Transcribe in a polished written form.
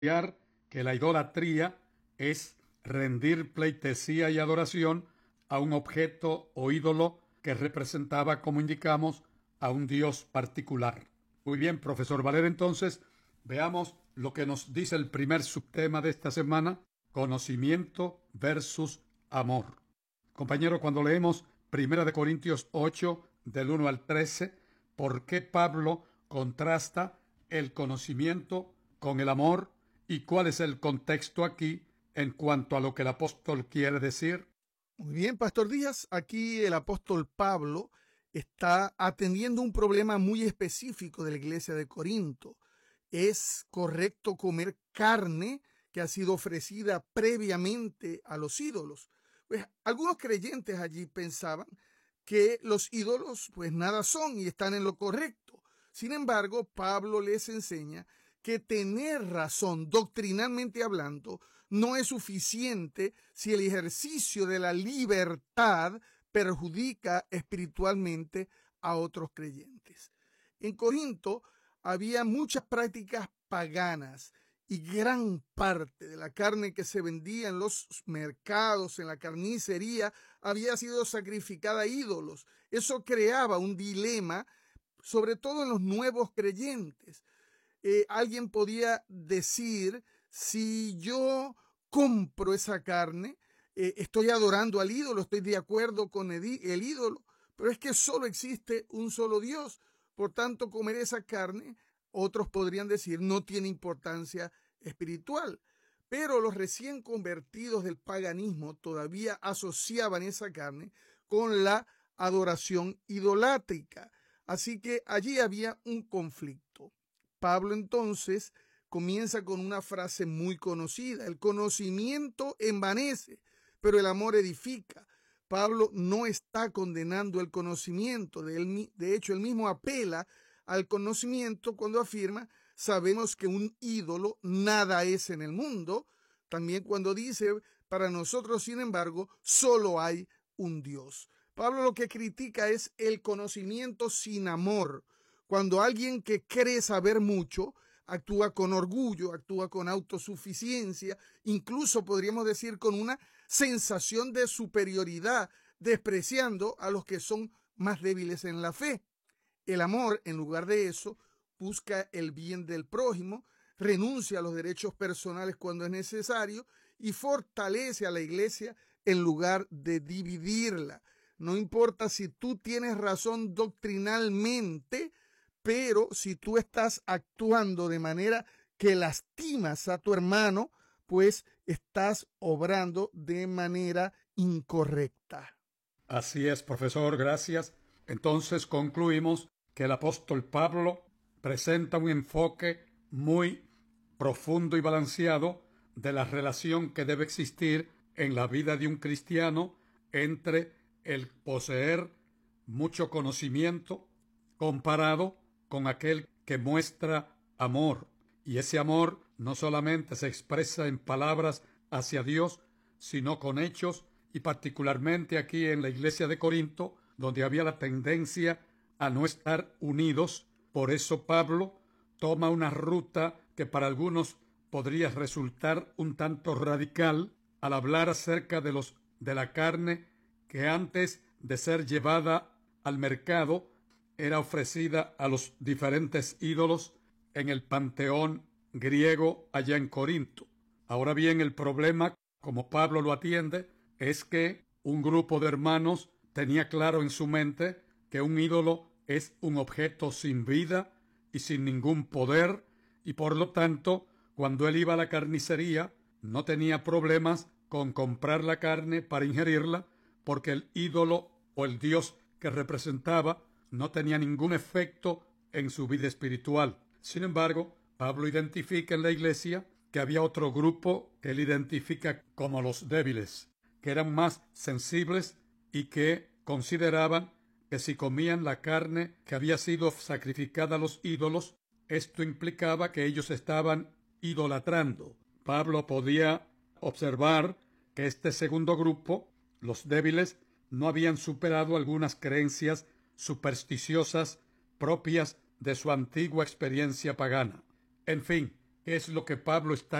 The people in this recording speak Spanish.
que la idolatría es rendir pleitesía y adoración a un objeto o ídolo que representaba, como indicamos, a un Dios particular. Muy bien, profesor Valera, entonces veamos lo que nos dice el primer subtema de esta semana: conocimiento versus amor. Compañero, cuando leemos 1 Corintios 8, del 1 al 13, ¿por qué Pablo contrasta el conocimiento con el amor y cuál es el contexto aquí en cuanto a lo que el apóstol quiere decir? Muy bien, Pastor Díaz, aquí el apóstol Pablo está atendiendo un problema muy específico de la iglesia de Corinto. ¿Es correcto comer carne que ha sido ofrecida previamente a los ídolos? Pues algunos creyentes allí pensaban que los ídolos pues nada son y están en lo correcto. Sin embargo, Pablo les enseña que tener razón doctrinalmente hablando no es suficiente si el ejercicio de la libertad perjudica espiritualmente a otros creyentes. En Corinto había muchas prácticas paganas y gran parte de la carne que se vendía en los mercados, en la carnicería, había sido sacrificada a ídolos. Eso creaba un dilema, sobre todo en los nuevos creyentes. Alguien podía decir: si yo compro esa carne, estoy adorando al ídolo, estoy de acuerdo con el ídolo, pero es que solo existe un solo Dios. Por tanto, comer esa carne, otros podrían decir, no tiene importancia espiritual. Pero los recién convertidos del paganismo todavía asociaban esa carne con la adoración idolátrica. Así que allí había un conflicto. Pablo entonces comienza con una frase muy conocida: el conocimiento envanece, pero el amor edifica. Pablo no está condenando el conocimiento, de hecho él mismo apela al conocimiento cuando afirma: sabemos que un ídolo nada es en el mundo. También cuando dice: para nosotros, sin embargo, solo hay un Dios. Pablo lo que critica es el conocimiento sin amor. Cuando alguien que cree saber mucho actúa con orgullo, actúa con autosuficiencia, incluso podríamos decir con una sensación de superioridad, despreciando a los que son más débiles en la fe. El amor, en lugar de eso, busca el bien del prójimo, renuncia a los derechos personales cuando es necesario y fortalece a la iglesia en lugar de dividirla. No importa si tú tienes razón doctrinalmente, pero si tú estás actuando de manera que lastimas a tu hermano, pues estás obrando de manera incorrecta. Así es, profesor, gracias. Entonces concluimos que el apóstol Pablo presenta un enfoque muy profundo y balanceado de la relación que debe existir en la vida de un cristiano entre el poseer mucho conocimiento comparado con aquel que muestra amor. Y ese amor no solamente se expresa en palabras hacia Dios, sino con hechos, y particularmente aquí en la iglesia de Corinto, donde había la tendencia a no estar unidos. Por eso Pablo toma una ruta que para algunos podría resultar un tanto radical al hablar acerca de la carne que antes de ser llevada al mercado era ofrecida a los diferentes ídolos en el panteón griego allá en Corinto. Ahora bien, el problema, como Pablo lo atiende, es que un grupo de hermanos tenía claro en su mente que un ídolo es un objeto sin vida y sin ningún poder, y por lo tanto, cuando él iba a la carnicería, no tenía problemas con comprar la carne para ingerirla, porque el ídolo o el dios que representaba no tenía ningún efecto en su vida espiritual. Sin embargo, Pablo identifica en la iglesia que había otro grupo que él identifica como los débiles, que eran más sensibles y que consideraban que si comían la carne que había sido sacrificada a los ídolos, esto implicaba que ellos estaban idolatrando. Pablo podía observar que este segundo grupo, los débiles, no habían superado algunas creencias supersticiosas propias de su antigua experiencia pagana. En fin, es lo que Pablo está